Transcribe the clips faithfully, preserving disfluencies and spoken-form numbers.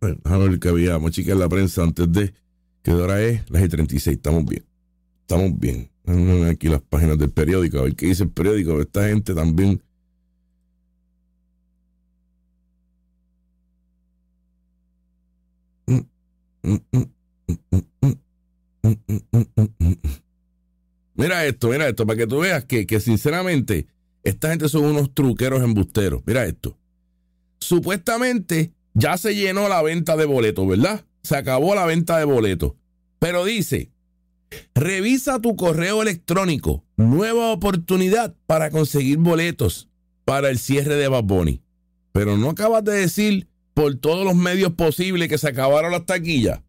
Bueno, déjame ver que había, vamos a chequear la prensa antes de, ¿qué hora es? Las y treinta y seis, estamos bien. Estamos bien. Vamos a ver aquí las páginas del periódico, a ver qué dice el periódico. Esta gente también. Mira esto, mira esto, para que tú veas que, que sinceramente esta gente son unos truqueros embusteros. Mira esto. Supuestamente ya se llenó la venta de boletos, ¿verdad? Se acabó la venta de boletos. Pero dice, revisa tu correo electrónico. Nueva oportunidad para conseguir boletos para el cierre de Bad Bunny. Pero no acabas de decir por todos los medios posibles que se acabaron las taquillas.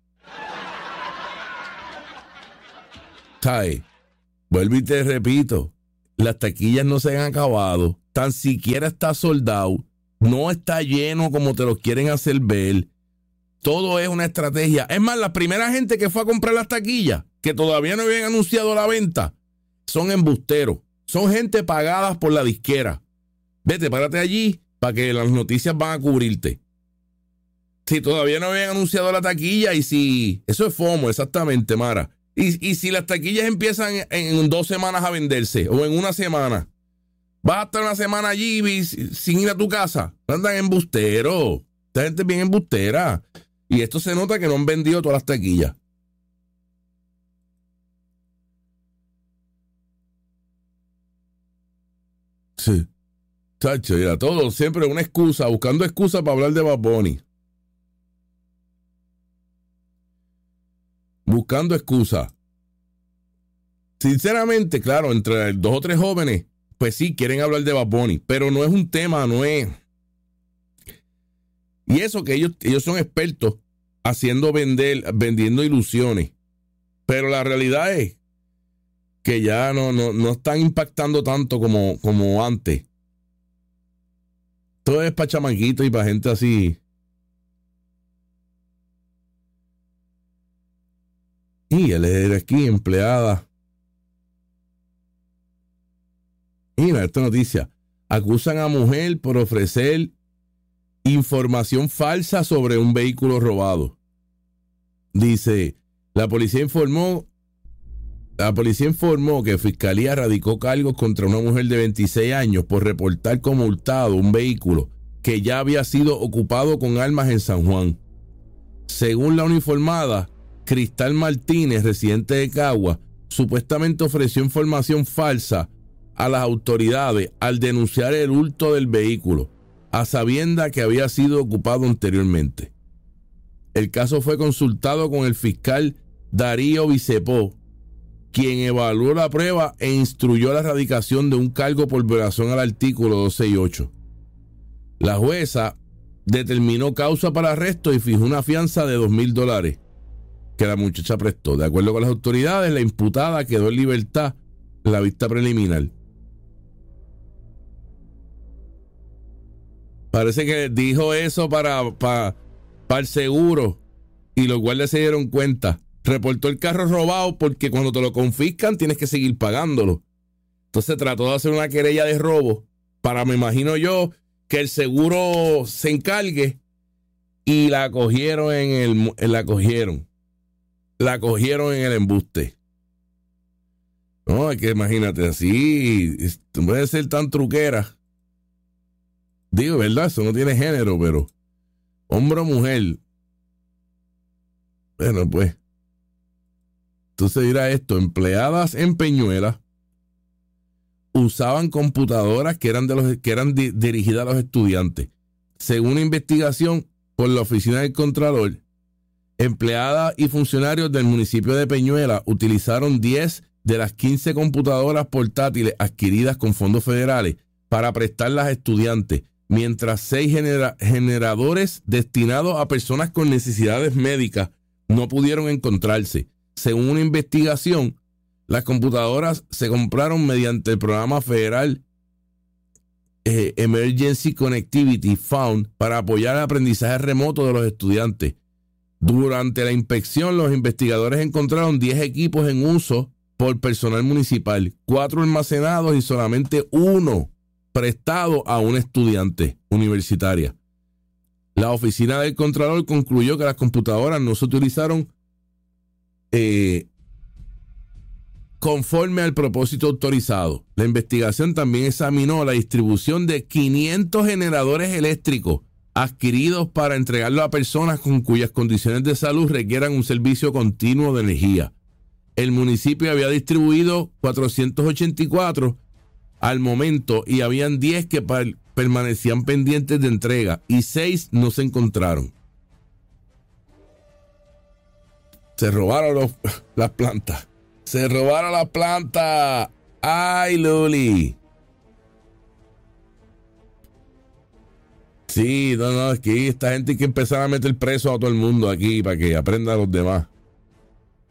¿Sabes? Vuelvo y te repito, las taquillas no se han acabado, tan siquiera está soldado, no está lleno como te lo quieren hacer ver. Todo es una estrategia. Es más, la primera gente que fue a comprar las taquillas, que todavía no habían anunciado la venta, son embusteros, son gente pagadas por la disquera. Vete, párate allí para que las noticias van a cubrirte. Si todavía no habían anunciado la taquilla y si... Eso es FOMO, exactamente, Mara. Y, y si las taquillas empiezan en, en dos semanas a venderse o en una semana, vas a estar una semana allí y, sin ir a tu casa. Andan embusteros. Esta gente es bien embustera. Y esto se nota que no han vendido todas las taquillas. Sí. Chacho, mira, todo siempre una excusa, buscando excusa para hablar de Bad Bunny. Buscando excusa. Sinceramente, claro, entre dos o tres jóvenes, pues sí, quieren hablar de Bad Bunny, pero no es un tema, no es... Y eso que ellos, ellos son expertos haciendo vender, vendiendo ilusiones. Pero la realidad es que ya no, no, no están impactando tanto como, como antes. Todo es para chamaquitos y para gente así. Y él era aquí, empleada. Mira esta noticia. Acusan a mujer por ofrecer información falsa sobre un vehículo robado. Dice, la policía informó, la policía informó que Fiscalía radicó cargos contra una mujer de veintiséis años por reportar como hurtado un vehículo que ya había sido ocupado con armas en San Juan. Según la uniformada, Cristal Martínez, residente de Cagua, supuestamente ofreció información falsa a las autoridades al denunciar el hurto del vehículo, a sabienda que había sido ocupado anteriormente. El caso fue consultado con el fiscal Darío Bicepó, quien evaluó la prueba e instruyó la erradicación de un cargo por violación al artículo doscientos sesenta y ocho. La jueza determinó causa para arresto y fijó una fianza de dos mil dólares que la muchacha prestó. De acuerdo con las autoridades, la imputada quedó en libertad en la vista preliminar. Parece que dijo eso para, para, para el seguro y los guardias se dieron cuenta. Reportó el carro robado porque cuando te lo confiscan tienes que seguir pagándolo. Entonces trató de hacer una querella de robo para, me imagino yo, que el seguro se encargue y la cogieron en el... La cogieron. La cogieron en el embuste. No, es que imagínate, así puede ser tan truquera. Digo, ¿verdad? Eso no tiene género, pero hombre o mujer. Bueno, pues. Entonces dirá esto, empleadas en Peñuelas usaban computadoras que eran, de los, que eran di, dirigidas a los estudiantes. Según una investigación por la Oficina del Contralor, empleadas y funcionarios del municipio de Peñuelas utilizaron diez de las quince computadoras portátiles adquiridas con fondos federales para prestarlas a estudiantes, mientras seis genera- generadores destinados a personas con necesidades médicas no pudieron encontrarse. Según una investigación, las computadoras se compraron mediante el programa federal eh, Emergency Connectivity Fund para apoyar el aprendizaje remoto de los estudiantes. Durante la inspección, los investigadores encontraron diez equipos en uso por personal municipal, cuatro almacenados y solamente uno prestado a una estudiante universitaria. La oficina del Contralor concluyó que las computadoras no se utilizaron eh, conforme al propósito autorizado. La investigación también examinó la distribución de quinientos generadores eléctricos adquiridos para entregarlo a personas con cuyas condiciones de salud requieran un servicio continuo de energía. El municipio había distribuido cuatrocientos ochenta y cuatro al momento y habían diez que per- permanecían pendientes de entrega y seis no se encontraron. Se robaron los, las plantas. Se robaron las plantas. ¡Ay, Luli! Sí, no, no, es que esta gente hay que empezar a meter preso a todo el mundo aquí para que aprendan los demás.